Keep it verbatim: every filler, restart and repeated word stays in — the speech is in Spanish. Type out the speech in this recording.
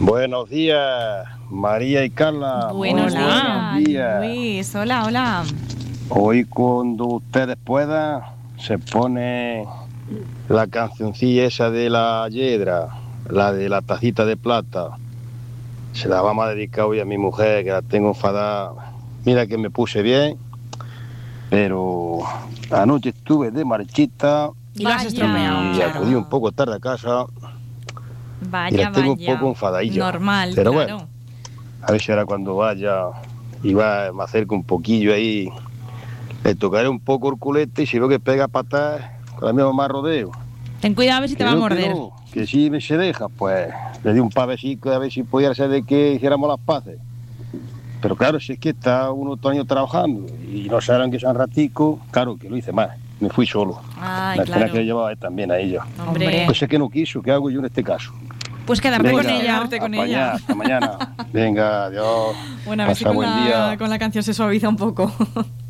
Buenos días, María y Carla. Buenos, Muy buenos días. Luis, hola, hola. Hoy cuando ustedes puedan se pone la cancioncilla esa de la Yedra, la de la tacita de plata. Se la vamos a dedicar hoy a mi mujer, que la tengo enfadada. Mira que me puse bien, pero anoche estuve de marchita Y lo has estropeado. y acudí un poco tarde a casa. Vaya, y la tengo vaya. un poco enfadadilla. Normal, pero claro. Bueno, a ver si ahora cuando vaya y va, me acerco un poquillo ahí, le tocaré un poco el culete y si veo que pega patas, con la misma más rodeo. Ten cuidado a ver si te va a morder. Que, no, que si me se deja, pues le di un pavecito a ver si podía ser de que hiciéramos las paces. Pero claro, si es que está uno todo el año trabajando y no saben que sean ratico, claro que lo hice más. Me fui solo. Ay, la claro. pena que llevaba también a ella. Hombre. Pues es que no quiso, ¿qué hago yo en este caso? Pues quedarte Venga, con ella. Quedarte con apañar, ella. hasta mañana. Venga, adiós. Bueno, a ver si Pasa con buen la, día. con la canción se suaviza un poco.